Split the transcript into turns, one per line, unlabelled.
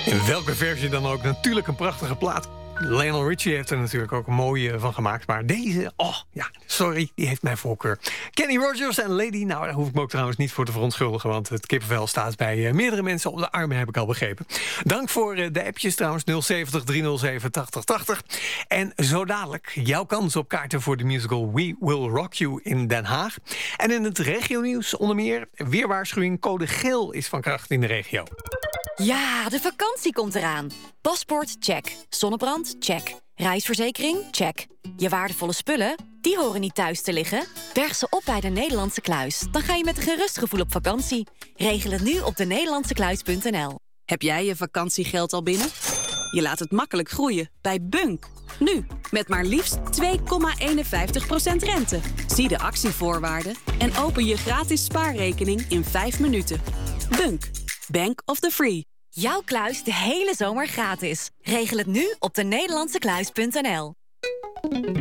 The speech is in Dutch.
In welke versie dan ook, natuurlijk een prachtige plaat. Lionel Richie heeft er natuurlijk ook een mooie van gemaakt. Maar deze, sorry, die heeft mijn voorkeur. Kenny Rogers en Lady, nou daar hoef ik me ook trouwens niet voor te verontschuldigen. Want het kippenvel staat bij meerdere mensen op de armen, heb ik al begrepen. Dank voor de appjes trouwens, 070 307 8080. En zo dadelijk jouw kans op kaarten voor de musical We Will Rock You in Den Haag. En in het regionieuws onder meer weerwaarschuwing code geel is van kracht in de regio.
Ja, de vakantie komt eraan. Paspoort, check. Zonnebrand, check. Reisverzekering, check. Je waardevolle spullen, die horen niet thuis te liggen. Berg ze op bij de Nederlandse Kluis. Dan ga je met een gerust gevoel op vakantie. Regel het nu op denederlandsekluis.nl.
Heb jij je vakantiegeld al binnen? Je laat het makkelijk groeien bij Bunk. Nu, met maar liefst 2,51% rente. Zie de actievoorwaarden en open je gratis spaarrekening in 5 minuten. Bunk. Bank of the Free.
Jouw kluis de hele zomer gratis. Regel het nu op denederlandsekluis.nl.